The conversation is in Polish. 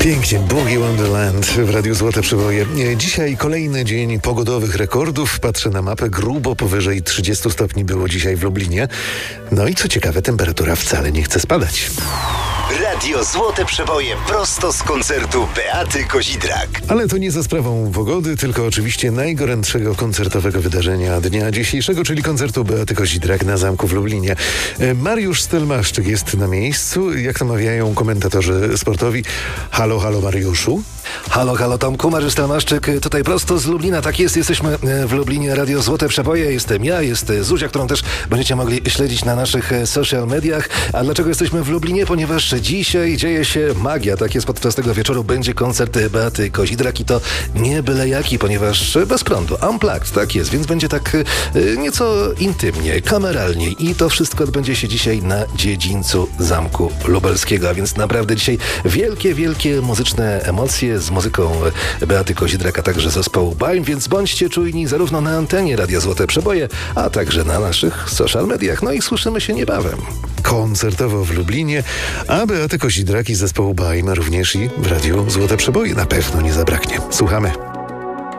Pięknie, Boogie Wonderland w Radiu Złote Przeboje. Dzisiaj kolejny dzień pogodowych rekordów. Patrzę na mapę, grubo powyżej 30 stopni było dzisiaj w Lublinie. No i co ciekawe, temperatura wcale nie chce spadać. Radio Złote Przeboje prosto z koncertu Beaty Kozidrak. Ale to nie za sprawą pogody, tylko oczywiście najgorętszego koncertowego wydarzenia dnia dzisiejszego, czyli koncertu Beaty Kozidrak na Zamku w Lublinie. Mariusz Stelmaszczyk jest na miejscu, jak to mawiają komentatorzy sportowi. Halo, halo Mariuszu. Halo, halo Tomku, Mariusz Stelmaszczyk, tutaj prosto z Lublina. Tak jest, jesteśmy w Lublinie, Radio Złote Przeboje. Jestem ja, jest Zuzia, którą też będziecie mogli śledzić na naszych social mediach. A dlaczego jesteśmy w Lublinie? Ponieważ dzisiaj dzieje się magia. Tak jest, podczas tego wieczoru będzie koncert Beaty Kozidrak i to nie byle jaki, ponieważ bez prądu, unplugged, tak jest, więc będzie tak nieco intymnie, kameralnie i to wszystko odbędzie się dzisiaj na dziedzińcu Zamku Lubelskiego, a więc naprawdę dzisiaj wielkie, wielkie muzyczne emocje z muzyką Beaty Kozidrak, a także zespołu Baim, więc bądźcie czujni zarówno na antenie Radia Złote Przeboje, a także na naszych social mediach. No i słyszymy się niebawem. Koncertowo w Lublinie, a Beaty Kozidrak i zespołu Baim również i w Radiu Złote Przeboje na pewno nie zabraknie. Słuchamy.